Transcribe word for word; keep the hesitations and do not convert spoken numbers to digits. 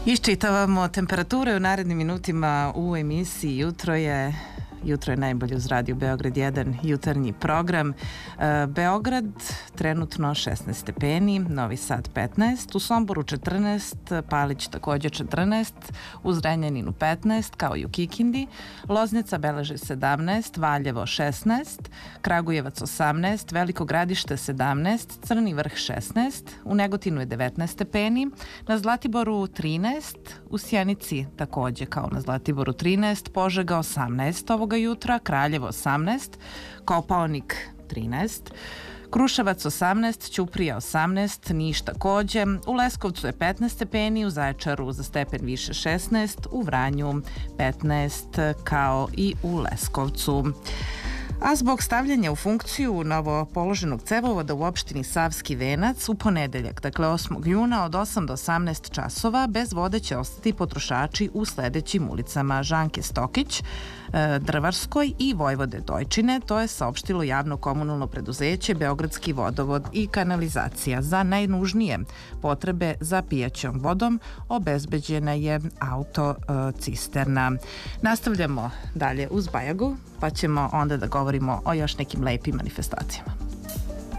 Iščitavamo temperature u narednim minutima u emisiji Jutro je. Jutro je najbolje uz Radio Beograd jedan jutarnji program. E, Beograd trenutno šesnaest stepeni, Novi Sad petnaest, u Somboru četrnaest, Palić takođe četrnaest, u Zrenjaninu petnaest, kao i u Kikindi, Loznica beleži sedamnaest, Valjevo šesnaest, Kragujevac osamnaest, Veliko Gradište sedamnaest, Crni Vrh šesnaest, u Negotinu je devetnaest stepeni, na Zlatiboru trinaest, u Sjenici takođe kao na Zlatiboru trinaest, Požega osamnaest ovoga jutra, Kraljevo osamnaest, Kopaonik trinaest, Kruševac osamnaest, Ćuprija osamnaest, Niš takođe, u Leskovcu je petnaest stepeni, u Zaječaru za stepen više šesnaest, u Vranju petnaest kao i u Leskovcu. A zbog stavljanja u funkciju novo položenog cevovoda u opštini Savski Venac u ponedeljak, dakle osmog juna od osam do osamnaest časova, bez vode će ostati potrošači u sledećim ulicama: Žanke Stokić, Drvarskoj i Vojvode Dojčine. To je saopštilo javno komunalno preduzeće Beogradski vodovod i kanalizacija. Za najnužnije potrebe za pijaćom vodom obezbeđena je autocisterna. Nastavljamo dalje uz Bajagu, pa ćemo onda da govorimo o još nekim lepim manifestacijama.